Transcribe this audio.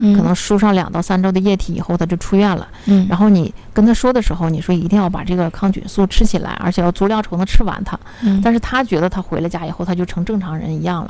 可能输上2到3周的液体以后，他就出院了。然后你跟他说的时候，你说一定要把这个抗菌素吃起来，而且要足量程的吃完它。但是他觉得他回了家以后，他就成正常人一样了。